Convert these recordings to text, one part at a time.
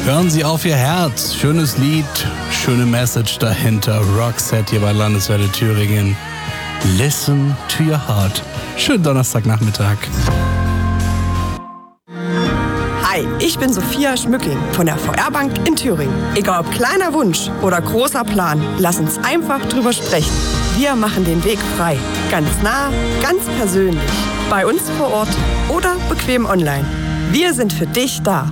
Hören Sie auf Ihr Herz. Schönes Lied, schöne Message dahinter. Roxette hier bei Landeswelle Thüringen. Listen to your heart. Schönen Donnerstagnachmittag. Hi, ich bin Sophia Schmücking von der VR-Bank in Thüringen. Egal ob kleiner Wunsch oder großer Plan, lass uns einfach drüber sprechen. Wir machen den Weg frei. Ganz nah, ganz persönlich. Bei uns vor Ort oder bequem online. Wir sind für dich da.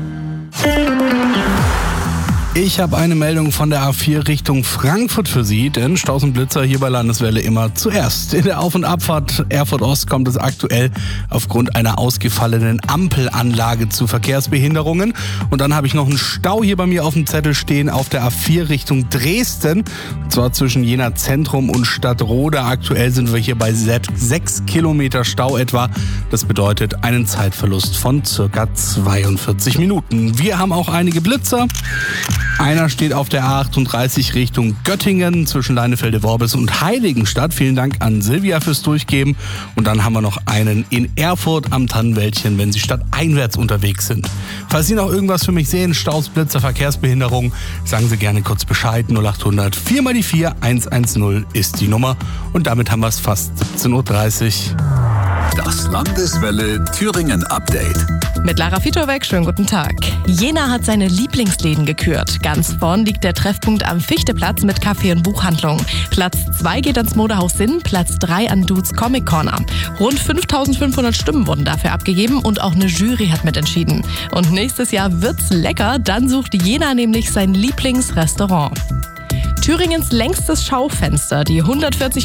Ich habe eine Meldung von der A4 Richtung Frankfurt für Sie, denn Staus und Blitzer hier bei Landeswelle immer zuerst. In der Auf- und Abfahrt Erfurt Ost kommt es aktuell aufgrund einer ausgefallenen Ampelanlage zu Verkehrsbehinderungen. Und dann habe ich noch einen Stau hier bei mir auf dem Zettel stehen auf der A4 Richtung Dresden. Und zwar zwischen Jena Zentrum und Stadtroda. Aktuell sind wir hier bei 6 Kilometer Stau etwa. Das bedeutet einen Zeitverlust von circa 42 Minuten. Wir haben auch einige Blitzer. Einer steht auf der A38 Richtung Göttingen zwischen Leinefelde-Worbis und Heiligenstadt. Vielen Dank an Silvia fürs Durchgeben. Und dann haben wir noch einen in Erfurt am Tannenwäldchen, wenn Sie stadteinwärts unterwegs sind. Falls Sie noch irgendwas für mich sehen, Staus, Blitzer, Verkehrsbehinderung, sagen Sie gerne kurz Bescheid. 0800 4 mal die 4 110 ist die Nummer. Und damit haben wir es fast 17.30 Uhr. Das Landeswelle Thüringen Update. Mit Lara Fitowek, schönen guten Tag. Jena hat seine Lieblingsläden gekürt. Ganz vorn liegt der Treffpunkt am Fichteplatz mit Café und Buchhandlung. Platz 2 geht ans Modehaus Sinn, Platz 3 an Dudes Comic Corner. Rund 5.500 Stimmen wurden dafür abgegeben und auch eine Jury hat mitentschieden. Und nächstes Jahr wird's lecker, dann sucht Jena nämlich sein Lieblingsrestaurant. Thüringens längstes Schaufenster, die 140